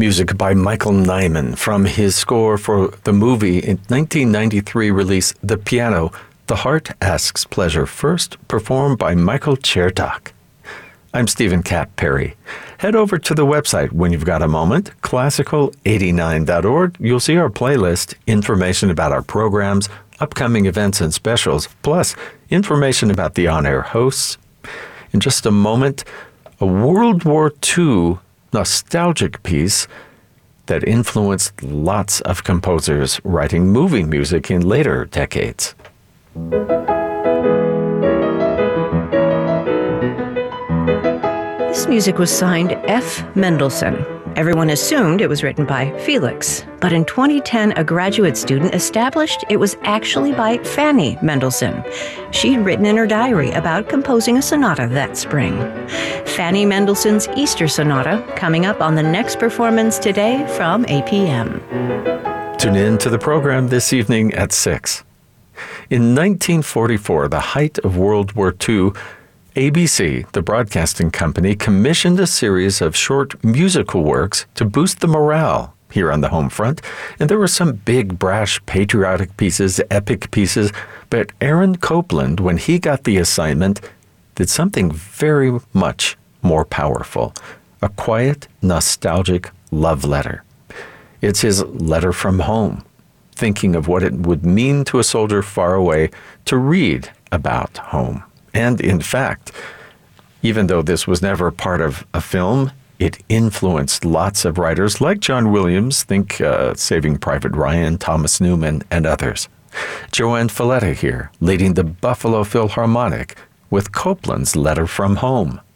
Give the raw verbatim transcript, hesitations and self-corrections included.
Music by Michael Nyman from his score for the movie in nineteen ninety-three release The Piano, The Heart Asks Pleasure First, performed by Michael Chertok. I'm Stephen Cap Perry. Head over to the website when you've got a moment, classical eighty-nine dot org. You'll see our playlist, information about our programs, upcoming events and specials, plus information about the on-air hosts. In just a moment, a World War Two nostalgic piece that influenced lots of composers writing movie music in later decades. This music was signed F. Mendelssohn. Everyone assumed it was written by Felix, but in twenty ten, a graduate student established it was actually by Fanny Mendelssohn. She'd written in her diary about composing a sonata that spring. Fanny Mendelssohn's Easter Sonata, coming up on the next performance today from eight p.m. Tune in to the program this evening at six. In nineteen forty-four, the height of World War Two, A B C, the broadcasting company, commissioned a series of short musical works to boost the morale here on the home front, and there were some big, brash, patriotic pieces, epic pieces, but Aaron Copland, when he got the assignment, did something very much more powerful, a quiet, nostalgic love letter. It's his letter from home, thinking of what it would mean to a soldier far away to read about home. And in fact, even though this was never part of a film, it influenced lots of writers like John Williams, think uh, Saving Private Ryan, Thomas Newman, and others. Joanne Falletta here, leading the Buffalo Philharmonic with Copland's Letter from Home.